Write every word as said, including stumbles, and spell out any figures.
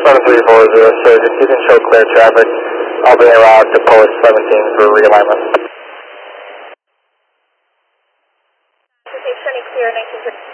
seven three four zero, sir, if you can show clear traffic, I'll be around to post seventeen for realignment. Okay, Sunny clear, nineteen fifty.